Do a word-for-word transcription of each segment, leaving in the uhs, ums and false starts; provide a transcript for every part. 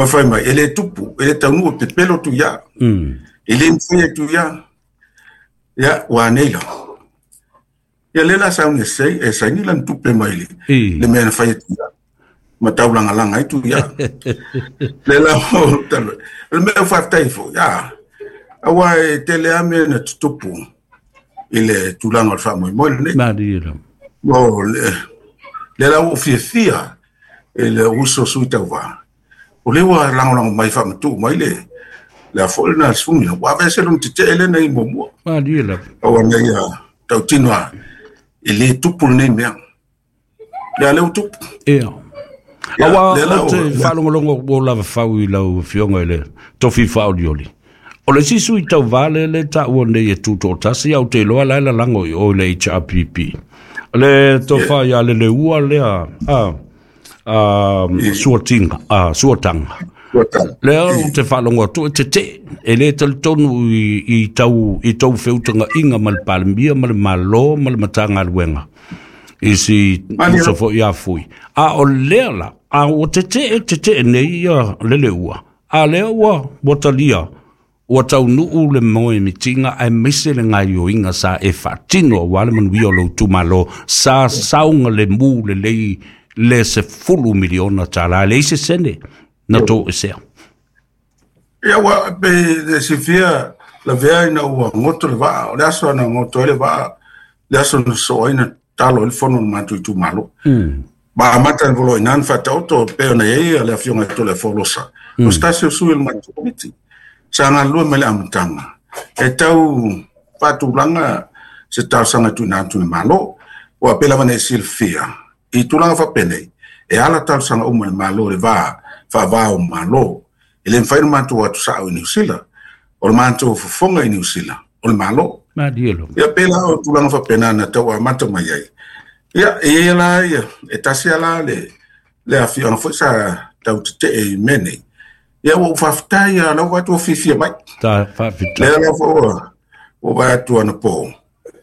ma fai mai ele tupu ele tanu pe pelo tu ya mm ele mfie tu ya ya wa nela ya lela sa un sei e sa ni lan tupe mai le le men fai tu ya ma tau langa langa itu ya lela talo le me fa taifo ya awa tele ame na tupu ile tulanga fa mo mo le ma dilo bo le lela o fie fia ele uso suita wa o le wa lang lang mai fa tu mai le la fol na sumi wa va se lum tite ele nei mo mo ma dilo o ne ya tau tinwa ele tupu nei me ya le tupu e awa o te whalongolongo o lava whau i lau fionga ele tofi whau dioli. O le sisu i tau vale le ta ua nei e tūtō tasi au te loa laila lango i o le H R P P. Le tofa ia le le ua lea a suatinga, a suatanga. Lea o te whalongo tu e te te e le tali tonu i tau i tau whiutanga inga mal palimia mal malo mal matanga luenga. Isi sofo ia fui a o lela a o te te te te nei ia lele ua a lea ua botalia o tau nuu le moe mitinga ai mise le ngai o inga sa e fatino wale man wio lo tumalo sa saunga le mu le lei le se fulu miliona tala le se sene na to e sea ia wa pe de sifia la vea ina ua ngoto le va o le aso na ngoto le va le aso no so ina talo il fono matu tu malo mm ba mata volo inan fa auto pe na ye le afiona to le folosa no stasio su il matu miti sanga lu mele amtanga e tau patu langa se tau sanga tu na tu malo o apela vane silfia i tu langa fa pene e ala tau sanga o malo le va fa va o malo ele fai matu wa tu sa o ni sila o manto fonga ni sila o malo ma dielo ya pela o tulanga fa pena na tawa mata mai ya e la ya e tasia la le le afi ona foi sa tau te e mene ya o fa ftai ya la wa tu fifi mai ta fa fita le la fo o va tu ana po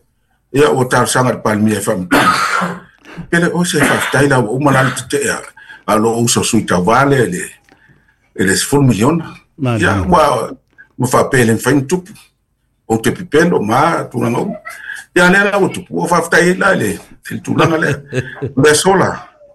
ya o ta sanga palmi e fam pele o se fa ftai la o malal te ya alo o so suita vale le ele es full million ya wa mo fa pele fin tu o te pipelo ma tu na no ya le la tu o fa ftai la le fil tu la le be sola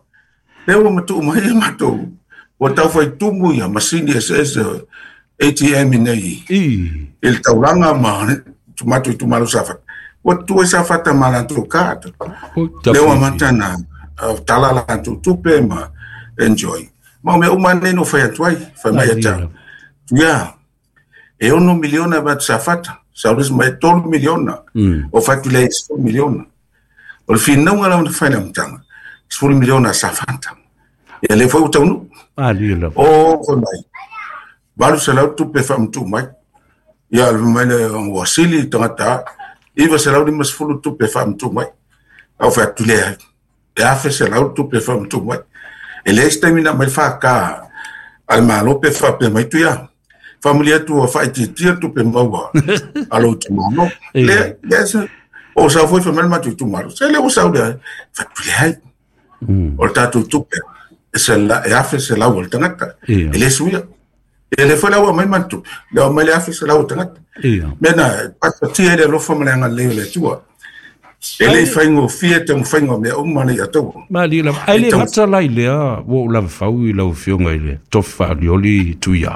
le o tu ma ya ma tu o ta foi tu mu ya masini es A T M nei i el taulanga ma tu ma tu tu ma lo safa o tu esa fata ma tu ka le o matana tala la tu tu pe ma enjoy ma me o mane no fa tu ai fa ma ya ta ya e uno milione va safata sabes mai tol miliona o fatu le sto miliona o fin non era un fine mtanga sto miliona safata e le foi o tonu ah lilo o con mai balu sala tu pe fam tu mai ya mane o wasili tangata e va sala mas fulu tu pe fam tu mai au fatu le e a fe sala tu pe fam tu mai e le stamina mai fa ka al malo pe fa pe mai tu ya familia tu fa ti ti tu pe mawa alo tu no le yes o sa foi famel ma tu tu malo se le o sa de fa tu le o ta tu tu pe se la e afe se la volta naka e le suya e le foi la o mai ma tu le mai le afe se la volta naka mena pa ti e lo famel nga le le tu e le faingo fiete mo faingo me o mani ya tu ma li la ai le mata lai le o la fau i la fionga ile to fa lioli tu ya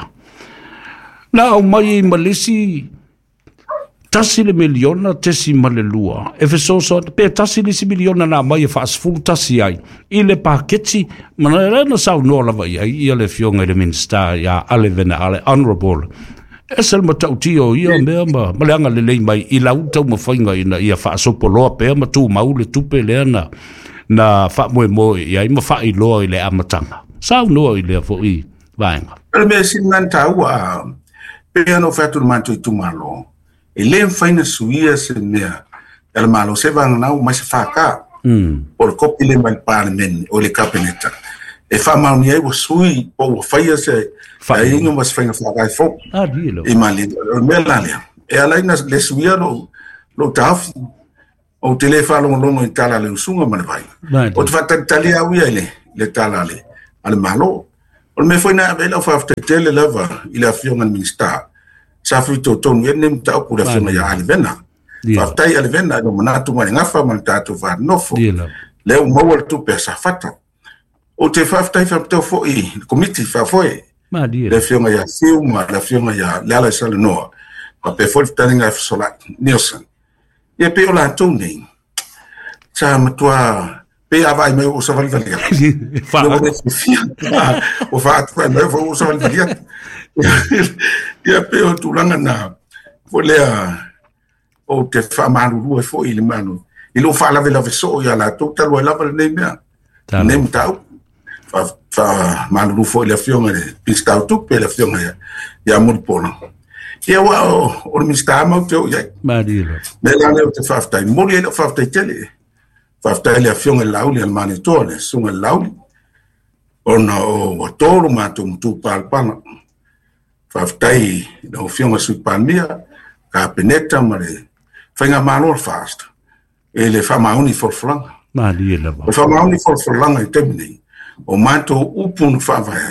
na o mai malisi tasi le miliona tesi malelua e fe so so pe tasi le miliona na mai fa asfulu tasi ai i le paketi mana na sa no la vai ai le fionga le minsta ya ale vena ale honorable esel matauti o ia me ma malanga le lei mai i la uta mo fainga ina ia fa so polo pe ma tu mau le tupe le na na fa mo mo ia i ma fa i lo i le amatanga sa no i le fo i vainga el me sin nanta wa piano fatu manto tu malo e le faina suia se mea el malo se van na ma se fa ka mm por copi le mal parmen o le capeneta e fa mal mi o sui o faia se aí não mas faina fa ka fo ah dilo e mali melania e ala ina le suia lo lo taf o telefalo lo no intala le sunga ma vai o te fa talia wi ele le tala le al malo O me foi na vela fa after tele lava ila fionga minsta. Sa fito ton yenem ta ku la fionga ya alvena. Fa tai alvena no manatu ma ngafa man tatu va nofo. Le o mawal tu pesa fata. O te fa tai fa to fo i committee fa foi. Le fionga ya fiuma la fionga ya lala sala no. Pa pe foi taninga sola Nielsen. Ye pe ola toni. Sa matua pe avai me o saval valia. Fa o fa atfa me o saval valia. Ia pe o tulanga na fo lea o te fa manu rua fo i le manu. I lo fa la vela veso ia la to talo la vela nei mea. Nem tau. Fa fa manu fo le fionga le pistau tu pe le fionga ia. Ia mul pona. Ia wa o mista ma te o ia. Madilo. Me la le te fa ftai mo le fa ftai tele. Fa ftai le fionga lauli al mani tole sunga lauli. Ona o toro ma tu tu pal pana. Faftai no fionga su palmia ka peneta mare fenga malor fast ele fa mauni for flang ma di la ba fa mauni for flang e temni o manto upun fa vai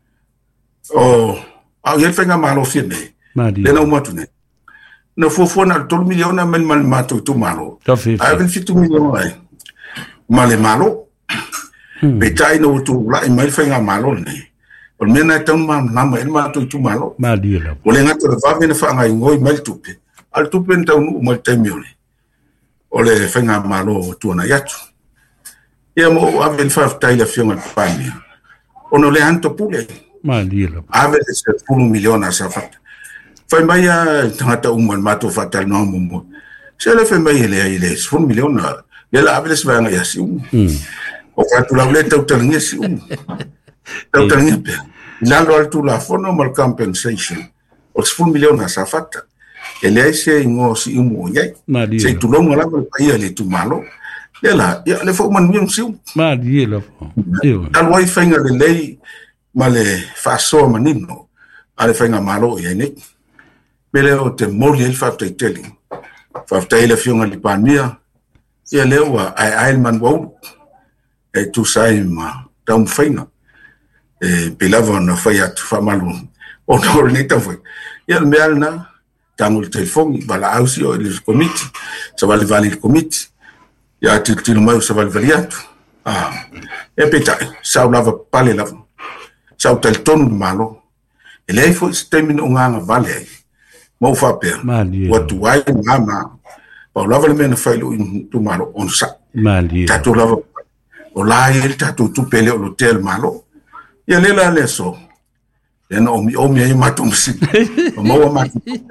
o a ele fenga malo fine ma di le no matune no fo fo na tol miliona men mal mato tu malo a ven fitu miliona ai male malo betai no tu la mai fenga malo ne o mena tão ma na ma ma tu tu malo ma di la o le ngato va vene fa ngai ngoi mal tupe al tupe tau no mal temione o le fenga malo tu na yatu ia mo ave fa tai la fiona pania o no le anto pule ma di la ave se pulu miliona sa fa fa mai a tata um mal mato fatal no mo se le fa mai le ile pulu miliona le la ave se va ngai asi o fa tu la le tau talinga si tau talinga pe Lalo altu la fono mal compensation. O sfun miliona sa fatta. E lei se ingo si umu yai. Se tu longa la mal paia le tu malo. Ela, ya le fo man mium siu. Ma di la. Al wai fainga le lei male fa so manino. Ale fainga malo ye ne. Bele o te moli el fa te teli. Fa te le fionga li pania. Ya le wa ai ai man wo. E tu sai ma tam fainga. E pelava na fai atu whamalu o no ni ta foi ia me alna tangul telefon bala ausi o le komiti sa vale vale il komiti ia til til mai sa vale valiatu ah e peta sa lava pale lava sa tel ton malo e lei foi stemino nganga vale mo fa pe watu wai mama pa lava le mena fai lu tu malo on sa mali ta tu lava o la il ta tu tu pele o hotel malo ia lela leso e no mi o mi ai matum si o mo ma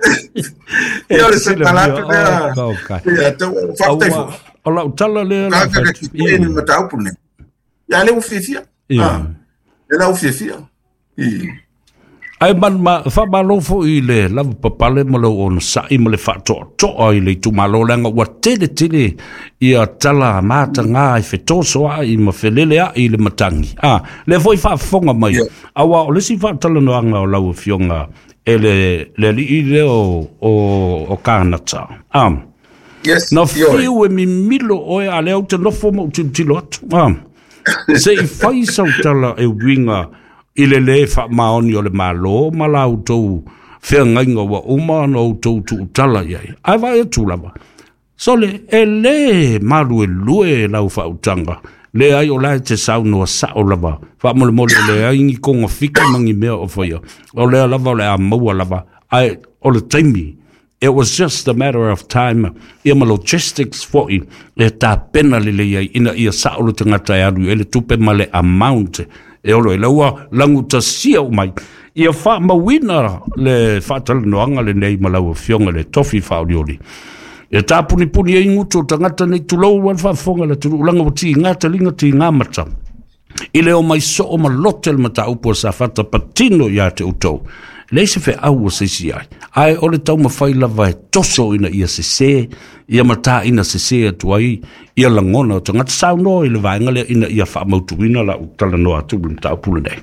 ia le se talato da ia te fa te o la tala le la ka ki ni mata upune ia le ufifia ah le la ufifia i ai man ma fa malo fo i le la papale mo lo on sa i mo le fa to to ai le tu malo langa wa tele tele ia tala mata nga i fe to so ai mo felele a i le matangi ah le foi fa fonga mai awa o le si fa tala no anga o la o fionga ele le li le o o o kanata ah yes no fiu e mi milo o ale o te no fo mo tu ti lot ah se i fai sa tala e winga ile le fa maoni o le malo malau tou fe ngainga wa uma no tou tu tala yai ai vai tu lava so le ele malu e lue lau fa utanga le ai o la te sau no sa o lava fa mo mo le ai ni kongo fika mangi me o foia o le lava le a mo lava ai o le taimi it was just a matter of time e ma logistics for it e ta pena le le ina ia sa o le tangata ya lu ele tupe male amount e olo e laua langu ta sia o mai ia fa mawina le fatal noanga le nei malau fionga le tofi fa olioli e ta puni puni e nguto tangata nei tulou wan fa fonga le tulu langa o ti ngata linga ti ngamata ile o mai so o malotel mata upo sa fata patino ya te utou le se fe au se si ai ai o le tau mawhai lava e toso ina ia se se ia mata ina se se atuai ia langona o tangata sao no i le vaenga le ina ia wha mautuina la utala no atu bin tau pula nei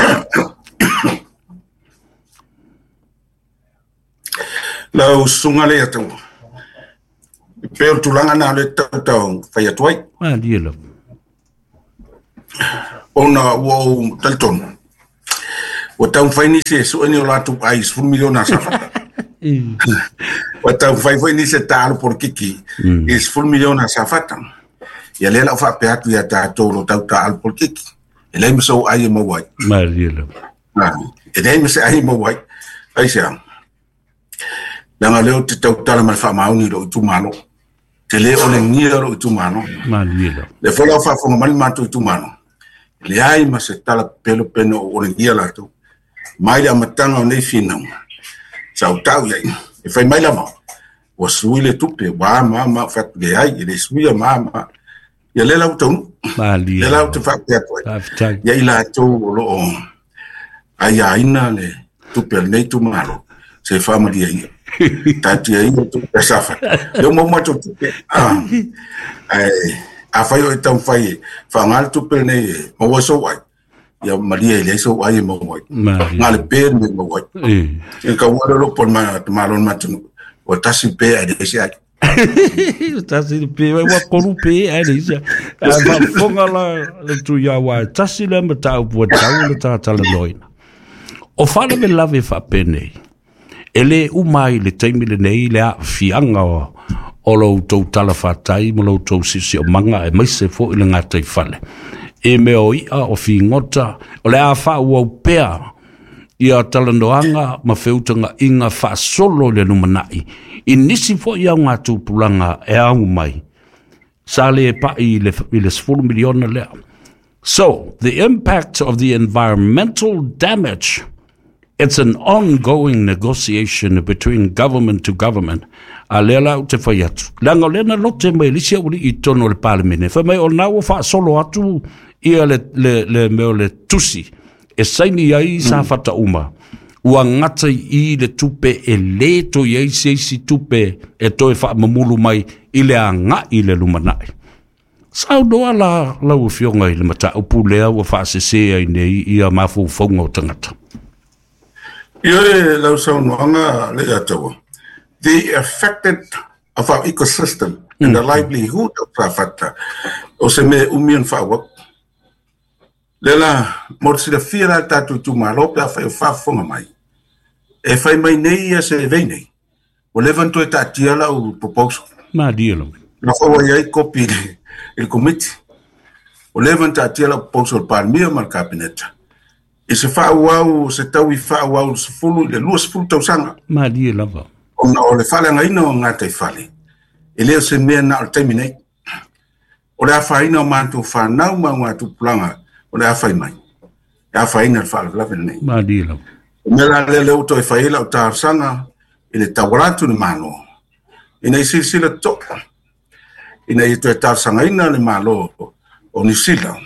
lau sunga le atu peo tulanga na le tau tau whai atuai ah dia la ona wau talton o tau fai ni se so ni o latu ai fu miliona sa fata o tau fai fai ni se talo por kiki is fu miliona sa fata ya le la fa pe atu ya ta to lo tau tal por kiki ele me so ai mo wai Mariela na ele me se ai mo wai ai se na leo te tau tala mal fa mauni ro tu mano te le o le ngira ro tu mano Mariela le fola fa fo mal manto tu mano le ai ma se tala pelo peno o le ngira la tu mai la matanga nei fina sa tau ya e fai mai la ma o suile tupe wa ma ma fa le ai le suia ma ma ya le la tu Mariela le la tu fa pe ya ila tu lo ai ai na le tupe nei tu malo se fa ma dia tati ai tu safa eu mo mo tu ah ai a fai o tão fai fangal tu pe nei mo so wai ya maria ile so wai mo wai ngal pe me mo wai e ka wo lo por ma malon ma tu o tasi pe ai de sia tasi pe wa koru pe ai de sia va fonga la tu ya wa tasi le mata o tau le ta tala loina o fala me lave fa pene ele umai le taimi le nei le a fianga o o lo tau tala whatai mo lo tau sisi o manga e maise fo i le ngātai whale. E me o ia o fi ngota o le a wha ua upea i a talanoanga ma whiutanga inga wha solo le numanai. I nisi fo i au ngā tūpulanga e au mai. Sa le e pa i le, i le sifuru miliona lea. So, the impact of the environmental damage, it's an ongoing negotiation between government to government. A lea lau te whai atu. Langa lena lote mai lisia uri i tono le palemene. Wha mai o nao wha solo atu ia le, le, le meo le tusi. E saini ai sa whata uma. Ua ngata i le tupe e leto i eisi eisi tupe e toi wha mamulu mai i le a ngā i le lumanai. Sao doa la lau fionga i le mata upu lea ua wha se sea i nei i a mafu whaunga o tangata. Ia e lau sau noanga le atawa. The affected of our ecosystem and mm. the livelihood of our fata. O se me umian whawak. Lela, mor si le whira tatu tu marope a whai whafonga mai. E whai mai nei a se vei nei. O levanto e tatia la u proposal. Ma dielo. Na whawa iai kopi il committee. O levanto tatia la proposal par mia mar kabineta. E se whaawau, se tau i whaawau se fulu, le lua se fulu tau sanga. Ma dielo va. O na o le whale ngaina o ngā tei whale. E leo se mea na o teimi nei. O le a whaina o mātu whanau ma ngā tupulanga. O le a whai mai. E a whaina le whale lawe nei. Ma dielo. O mea le leo to e whaila o tārsanga. E le tawaratu ni mālo. E nei silsila toka. E nei to e tārsanga ina le mālo o New Zealand.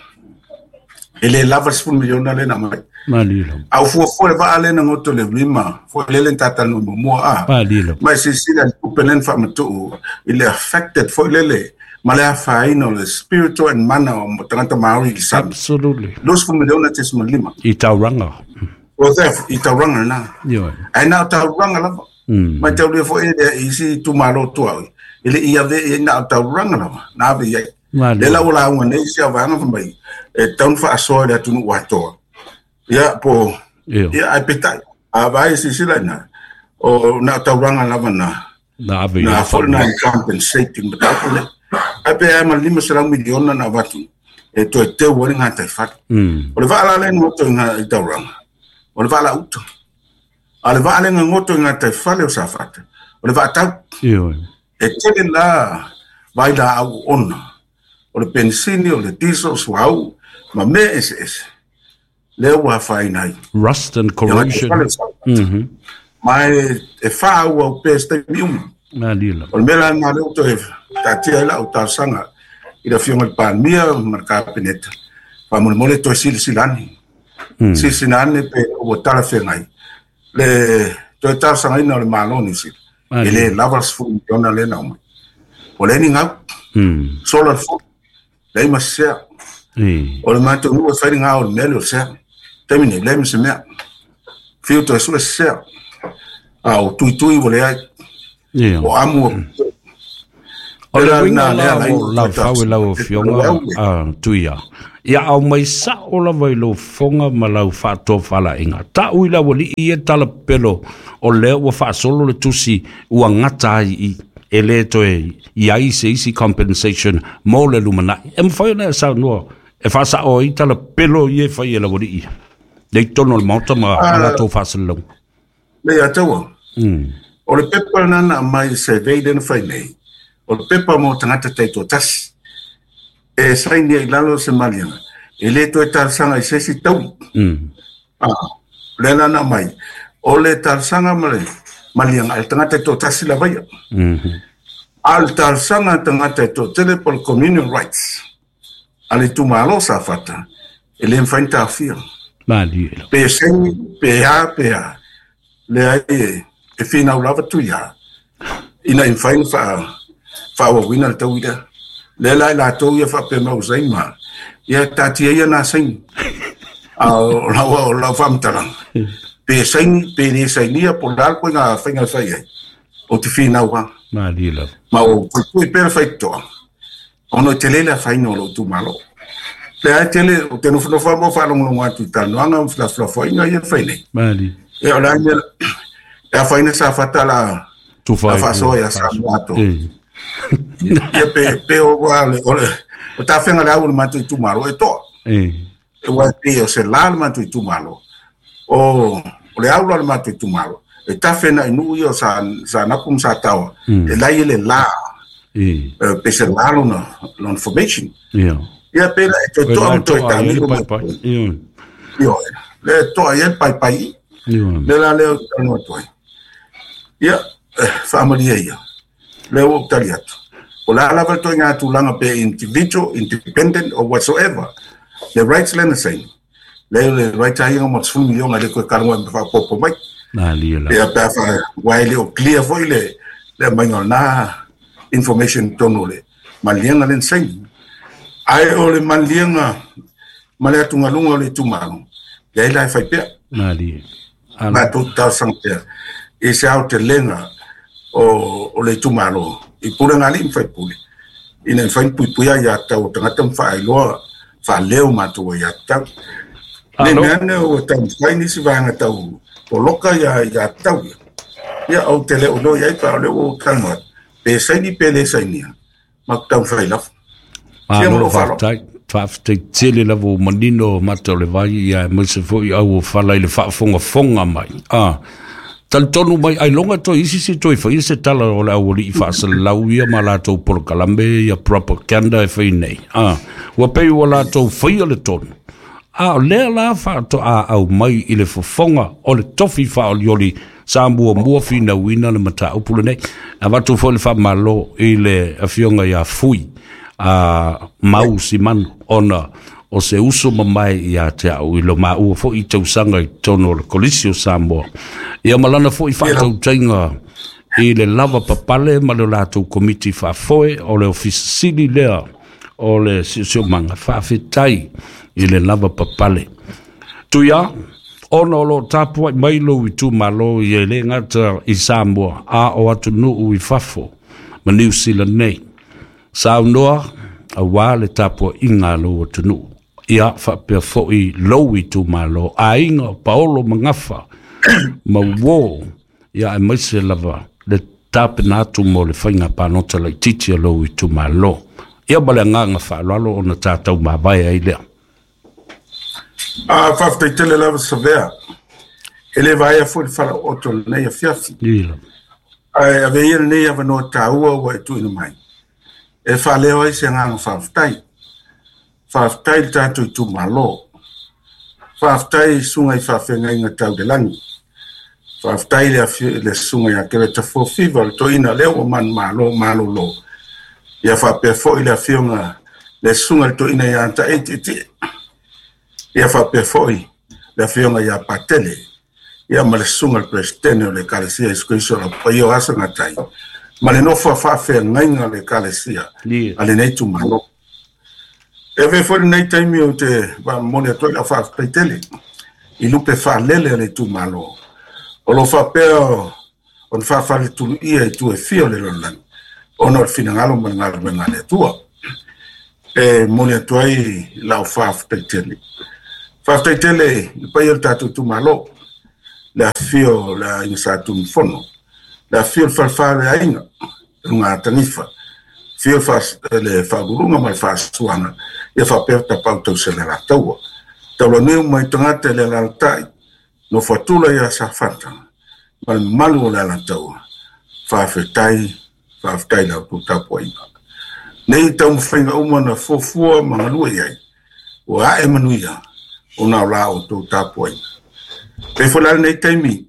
E le lava sifun miliona le na mai. Malilo. Au fua fua va ale na ngoto le lima. Fua lele tata no mo a. Malilo. Mai si si la upelen fa matu. Il est affected fua lele. Malaya fa ino le spiritual and mana o tangata maori ki sabi. Absolutely. Los fu miliona tes mo lima. I tauranga. O there i tauranga na. Yo. Ai na tauranga la. Mm. Mai tau le fua e isi tu malo tua. Ile ia ve na tauranga la. Na ve ia. Le la wala ngone isi avanga fa mai. E taun fa aso le tunu watoa. Ya po ya ai petai a vai si sila na o na tauranga lava na na ave na for na compensating but apole ai pe ai mal lima sera miliona na vatu e to te wori nga tai fat o le vala le ngoto nga tauranga o le vala uto o le vala nga ngoto nga tai fale o sa fat o le vata yo e tele la vai la au ona o le pensini o le diesel swau ma me es es lewa fainai rust and corrosion mhm mai e fa o peste mium na dilo o mela na le to e tatia la o tarsanga ira fiong el pan mia marca peneta pa mo mole to sil silani sil silani pe o tala fenai le to tarsanga ina le maloni sil ele lavas fu yona le na o le ninga mm solar fu le masia o le mato no fa ninga o melo se termine blame se mea filtro su se au tu tu i volea o amo O le winga la o la fau la o fionga a tuia. Ia au mai sa o la vai lo fonga ma lau whātō whala inga. Ta ui la wali i e tala pelo o leo wa wha solo le tusi ua ngata i e le to e i ai se isi compensation mo le lumana. E mwhai na sa noa e wha sa o i tala pelo i e whai e la wali i. Nei tono le mauta ma ala tō wha salong. Le a taua. O le pepa nana mai se veiden whai nei. O le pepa mo tangata teito tasi. E saini ai lalo se malianga. E le to e tarsanga i sesi tau. Ah, le nana mai. O le tarsanga male malianga al tangata teito tasi la vaya. Al tarsanga tangata teito tele por communion rights. Ale tu malo sa fata. E le mfainta afia. Mali. Pe saini, pe ha, pe ha. Le ai e, e fina ulava tu ya. Ina mfain fa fa wa wina tau ida. Le lai la tau ia fa pe mau sai ma. Ia tati ia na sai. Au la wa la fam tarang. Pe sai pe ni sai ni po dal ko nga fa nga sai. O te fina wa. Ma di la. Ma o ku perfetto. Ono tele la fa no lo tu malo. Le ai tele o te no fa mo fa lo mo atu tan no nga fla fla fa nga ia fa ni. Ma di. E ola ni e fa ni sa fatala. Tu fa. Fa so ya sa mato. Ia pe pe o wale ole o ta fenga la un matu tu malo e to eh e wa pe o se la matu tu malo o le aula le matu tu malo e ta fena inu yo sa sa na kum sa tawa e la ile la eh pe se la no no information ia ia pe la to to to ta mi yo le to ia pai pai le la le no to ia family ia leo taliato. Ola ala valto nga tulanga pe individual, independent or whatsoever. The rights land the same. Leo le right ai nga mas fu million ale ko karwa me fa popo mai. Na liela. Ya pa fa wile o clear foi le le mango na information tonole. Malianga len same. Ai o le malianga male tunga lunga le tumano. Ya ila fa pe. Na li. Ma tota santé. E se auto lenga o o le tumalo i pura ngali fai puli ina fai pui pui ya ta o tanga tam fai lo fa leo ma tu ya ta le nane o tam fai ni si va ngata o loka ya ya ta ya o tele o no ya pa le o kalma pe sai ni pe le sai ni ma tam fai la ma no fa ta fa te tele la vo mandino ma to le vai ya mo se fo ya o fa la le fa fonga fonga mai ah tal tonu mai ai longa to isi si to fa isi tala o la o li fa sa la uia ma la to por kalambe ya propaganda e fa nei ah wa pe o la to fa le ton ah le la fa to a au mai ile fo fonga o le tofi fa o yoli sambu mo fina wina le mata o pule nei ava to fo le fa malo ile afionga ya fui a mausi man ona o se uso mamai ia te au ilo ma ua fo i tausanga i tono le kolisio Samoa. Ia malana fo i whātau tainga i le lava papale ma le lātou komiti whāfoe o le ofisa sili lea o le sisio manga whāwhetai i le lava papale. Tuia, ono lo tāpua i mailo i tū malo i e le ngata i Samoa a o atu nuu i whafo ma New Zealand nei. Sa noa a wā le tāpua i ngā lo atu nuu. Ia fa pe fo i lo i tu malo a inga paolo mangafa ma wo ia e maise lava le tape na tu mo le fainga pa nota le titi lo i tu malo ia bale nganga fa lalo ona tata ma vai ai le a fa te tele lava severe ele vai a fo fa otto nei a fiafi ia ai ave ia nei ava no ta ua wa tu ina mai e fa leo ai se nganga fa tai Whaftai tātou tu malo. Whaftai sunga i whawhenga inga tau de langi. Whaftai le sunga i a kere ta fo fiva le to ina leo man malo malo lo. Ia whapea fo i le whionga le sunga le to ina i anta etiti. Ia whapea fo i le whionga i a patele. Ia ma le sunga le presidente o le kalesia iskoiso la paio asa ngatai. Ma le nofo whawhenga inga le kalesia. Ale nei tu malo. Eve foi nei taimi o te va mone to la fa tele i lupe fa lele le tu malo o lo fa pe on fa fa tu i e tu e fio le lan ona fina ngalo mangal mengale tua e mole tuai la faf tetele faf tetele pa yer tatu tu malo la fio la insatu fono la fio falfale ainga nga tanifa fio fas le fagurunga mal fas suana e fa perta pauta selera taua talo ne mai tangata le la tai no fatula ya safata mal malu la la taua fa fetai fa fetai la puta poinga nei tau whainga umana fofua mangalua iai o a e manuia o nao la o tau tapoinga pe whalare nei taimi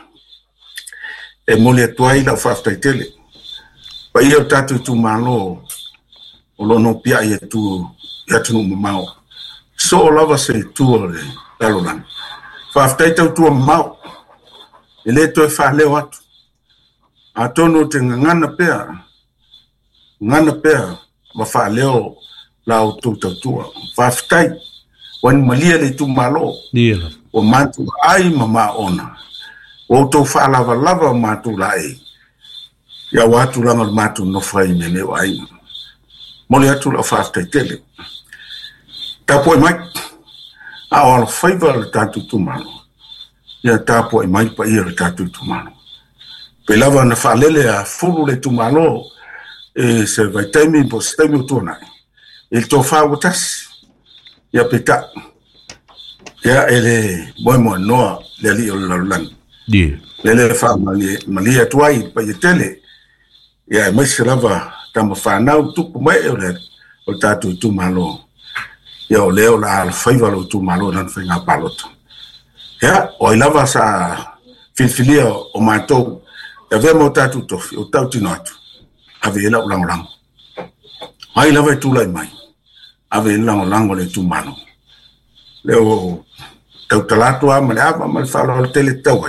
e mole atuai la whaftai tele pa ia o tatu tu malo o lono pia ia tu ia tunu mamao so o lava se tu o le talolan whaftai tau tu mamao e le toi whaleo atu a tono te ngana pea ngana pea ma fa leo la o tu tu tu fa ftai wan malia le tu malo dia o matu ai mama ona o to fa lava lava matu lai ya watu la matu no fai mene ai mo le atu la fa ftai tele tapo mai a o favor tatu tu malo ya tapo mai pa ir tatu tu malo pe lava na fa lele a fulu le tu malo e se vai taimi po se taimi utona il to fa utas ya peta ya ele boy mo no le li o lan dia le le fa mali mali atuai pa tele ya mai se lava tamo fa na tu mai o le o tatu tu malo ya o le o la faiva lo tu malo nan fa nga palot ya o lava sa filfilia o mato ya vemo tatu to o tatu not ave la ulang ulang ai lava tu lai mai ave lang ulang le tu mano leo tau talato a male ava mal fa lo tele tau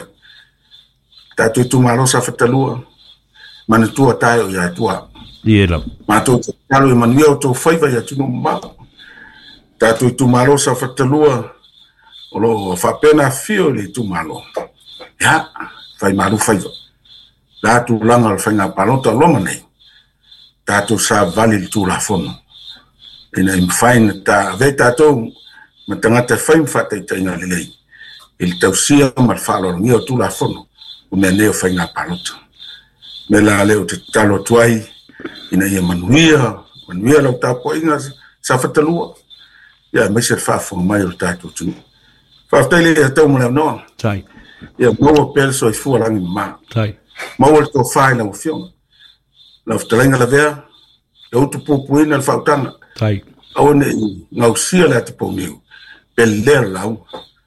ta tu tu malo sa fatalua man tu ta ya tu dia ma tu talo man yo to faiva ya tu ma ta tu tu malo sa fatalua o lo fa pena fio le tu malo ya fai malu faiva la tu lang al fa nga palota lo manei tato sa vale tu la fono ina im fine ta ve tato matangata fine fata ina lei il tausia mal falo mio tu la fono o me neo fina palota me la leo te talo tuai ina ia manuia manuia lo tapo ina sa fatalua ya me se fa fo mai o tato tu fa tele tato mo no tai ya mo perso e fu rangi ma tai mo to fa na o fiona la ftalenga la vea e o tu pupuina al fautanga tai au ne ngau sia la te pomeu pel ler la u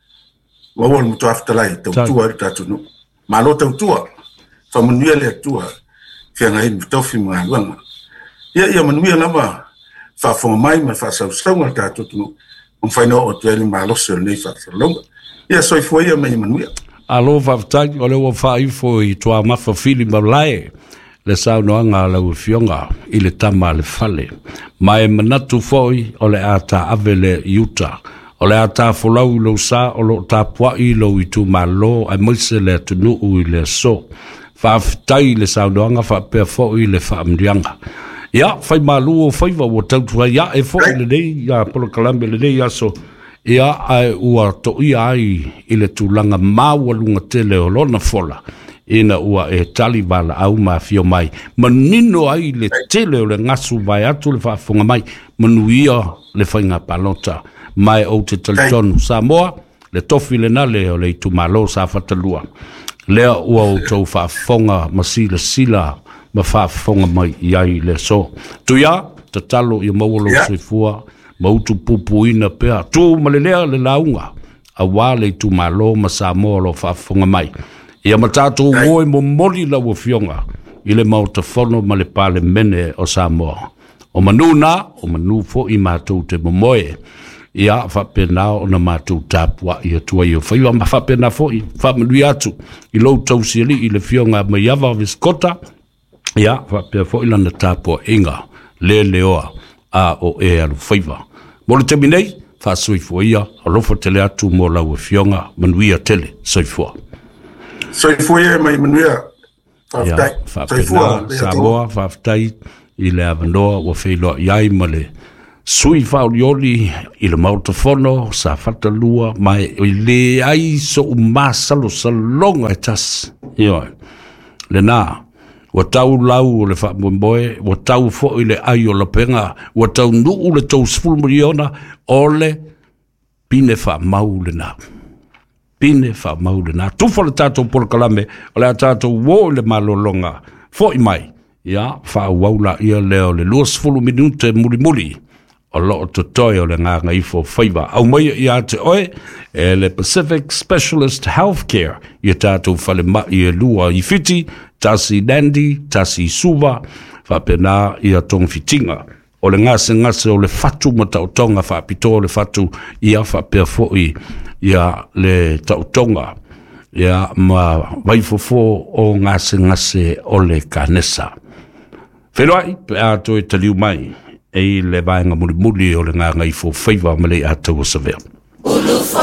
wa wol mutu aftalai te tu ar ta tu ma lo te tu fa manuia le tu fe ngai mutu fi ma langa ia ia manuia la ba fa fo mai ma fa sa sa ngal ta tu un fa no o tu ele ma lo se ne fa longa ia so fo ia me manuia alo fa tai o le wa fa i fo i tua ma fa fili ma lai le sau noanga la ufionga i le tama le fale. Mai manatu foi o le ata avele yuta. O le ata folau lo sa o lo ta pua i lo i tu malo a moise le tunu u i le so. Fa aftai le sau noanga fa pea fo i le fa amrianga. Ya, fai malu o faiva o tautua ya e fo i le nei ya polo kalambe le nei ya so. Ia ai ua to i ai i le tūlanga maua lunga tele o lona fola. Ina ua e tali bala au ma fio mai manino ai le tele o le ngasu vai atu le whaafunga mai manuia le whainga palota mai o te talitonu Samoa le tofi le nale o le itu malo sa fatalua lea ua o tau whaafunga masila sila ma whaafunga mai iai le so tuia te talo i maualo yeah. Soifua mautu pupu ina pea tu malelea le launga a wā le itu malo ma Samoa lo whaafunga mai ia matatu ngoi mo moli la wo fionga ile mau te fono ma le pale mene o Samoa o manuna o manu fo i matou te momoe ia fa pena o na matou tapua ia tua ia fa ia ma fa pena fo i fa mlu atu i lo tau sili ile fionga ma yava viskota ia fa pe fo ila na tapua inga le leoa a o e alu faiva mo le teminei fa sui fo ia o lo fo tele atu mo la wo fionga manuia tele soi fo so foi mai manuia Whapena, Samoa, whaftai, i le avanoa, wa whailoa iai male. Sui whaolioli, i le mautafono, sa whatalua, mai i le ai so umasalo salonga e tas. Ioi, le nā, wa tau lau o le whaamboe, wa tau fo i le ai o la penga, wa tau nuu le tau sfulmuriona, o le pine whaamau le nā. Pine whaamau le nā. Tufa le tātou polokalame, o le tātou wo le malolonga, fo i mai, ia, whaawaula ia leo le luas fulu minute muri muri, o loo to toi o le ngā ngai fo whaiva. Au mai ia te oe, e le Pacific Specialist Healthcare, ia tātou whale ma i e lua i whiti, tasi Nandi, tasi Suva, whapena ia tong fitinga. O le ngase ngase o le fatu ma tautonga, whapito o le fatu, ia whapea fo i, ia le tautonga, ia ma waifofo o ngase ngase o le kanesa. Whenua pe a toi taliu mai, e le vaenga muri muri o le ngā ngai fo whaiva ma le a tau o savea.